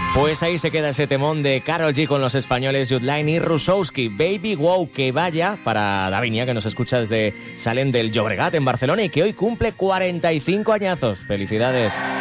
Pues ahí se queda ese temón de Karol G con los españoles Judline y Rusowski. Baby Wow, que vaya para Davinia, que nos escucha desde Salem del Llobregat en Barcelona y que hoy cumple 45 añazos. ¡Felicidades!